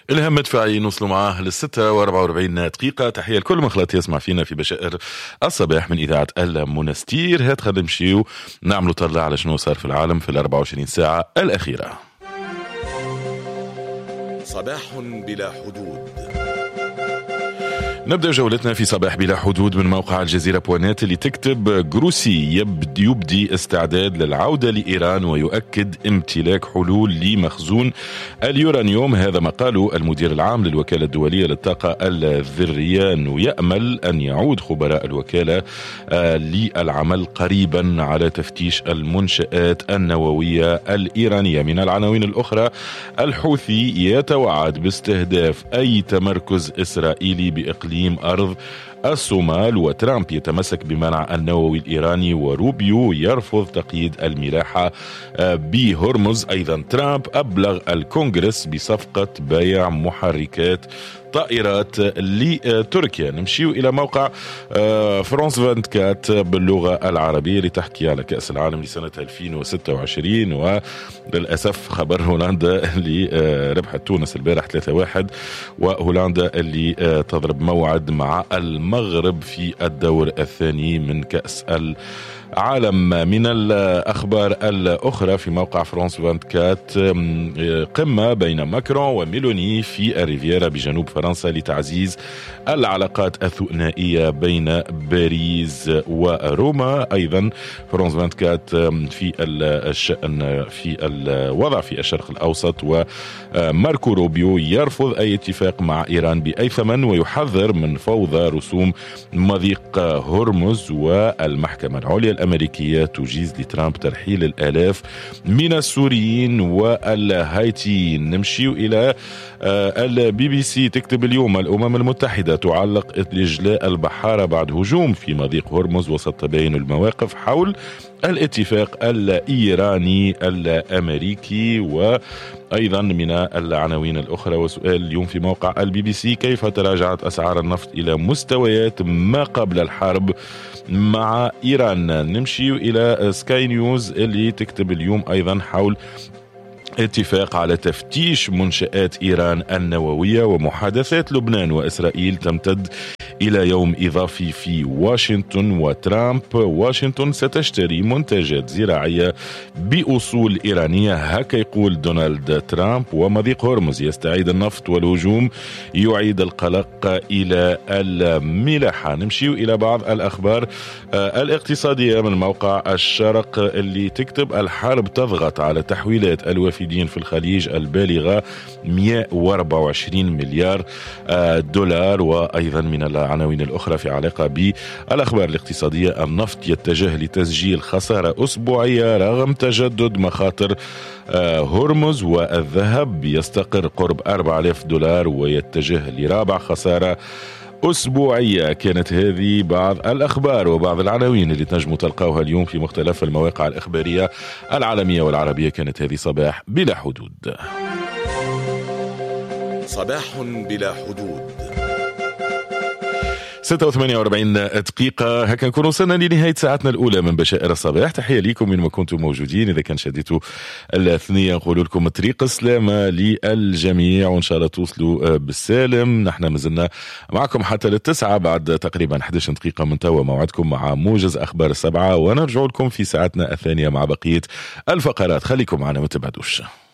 الهم مدفعي نوصلوا معاه ل6:44. تحية لكل من خلط يسمع فينا في بشائر الصباح من إذاعة المنستير. هات خلينا نمشيو نعملوا طلع على شنو صار في العالم في 24 ساعة الأخيرة. صباح بلا حدود. نبدأ جولتنا في صباح بلا حدود من موقع الجزيرة بوانات اللي تكتب جروسي يبدي استعداد للعودة لإيران ويؤكد امتلاك حلول لمخزون اليورانيوم. هذا ما قاله المدير العام للوكالة الدولية للطاقة الذرية، أنه يأمل أن يعود خبراء الوكالة للعمل قريبا على تفتيش المنشآت النووية الإيرانية. من العناوين الأخرى، الحوثي يتوعد باستهداف أي تمركز إسرائيلي بإقليم أرض الصومال، وترامب يتمسك بمنع النووي الإيراني، وروبيو يرفض تقييد الملاحة بهرمز. أيضا ترامب أبلغ الكونغرس بصفقة بيع محركات طائرات لتركيا. نمشيو إلى موقع فرانس 24 باللغة العربية لتحكي على كأس العالم لسنة 2026. وللأسف خبر هولندا اللي ربحت تونس البارح 3-1، وهولندا اللي تضرب موعد مع المغرب في الدور الثاني من كأس العالم. من الأخبار الأخرى في موقع فرانس 24، قمة بين ماكرون وميلوني في الريفيرا بجنوب فرنسا لتعزيز العلاقات الثنائية بين باريس وروما. أيضا فرانس 24 في الشأن في الوضع في الشرق الأوسط، وماركو روبيو يرفض أي اتفاق مع إيران بأي ثمن ويحذر من فوضى رسوم مضيق هرمز. والمحكمة العليا الأمريكية تجيز لترامب ترحيل الآلاف من السوريين والهايتيين. نمشي إلى البي بي سي تكتب اليوم الأمم المتحدة تعلق إجلاء البحارة بعد هجوم في مضيق هرمز وسط تباين المواقف حول الاتفاق الإيراني الأمريكي. وأيضا من العناوين الأخرى وسؤال اليوم في موقع البي بي سي، كيف تراجعت أسعار النفط إلى مستويات ما قبل الحرب مع إيران. نمشي إلى سكاي نيوز اللي تكتب اليوم أيضا حول اتفاق على تفتيش منشآت إيران النووية، ومحادثات لبنان وإسرائيل تمتد إلى يوم إضافي في واشنطن. وترامب، واشنطن ستشتري منتجات زراعية بأصول إيرانية، هكا يقول دونالد ترامب. ومضيق هرمز يستعيد النفط والهجوم يعيد القلق إلى الملاحة. نمشي إلى بعض الأخبار الاقتصادية من موقع الشرق اللي تكتب الحرب تضغط على تحويلات الوافدين في الخليج البالغة 124 مليار دولار. وأيضا من العناوين الأخرى في علاقة بالأخبار الاقتصادية، النفط يتجه لتسجيل خسارة أسبوعية رغم تجدد مخاطر هرمز، والذهب يستقر قرب 4000 دولار ويتجه لرابع خسارة أسبوعية. كانت هذه بعض الأخبار وبعض العناوين اللي تنجموا تلقاوها اليوم في مختلف المواقع الإخبارية العالمية والعربية. كانت هذه صباح بلا حدود. صباح بلا حدود 6:48. هكا نكون وصلنا لنهاية ساعتنا الأولى من بشائر الصباح. تحية لكم من ما كنتم موجودين. إذا كان شديتوا الثنية نقول لكم طريق السلامة للجميع، وإن شاء الله توصلوا بالسالم. نحن مازلنا معكم حتى 9 بعد تقريبا 11 دقيقة من توا. موعدكم مع موجز أخبار 7، ونرجع لكم في ساعتنا الثانية مع بقية الفقرات. خليكم معنا ما تبعدوش.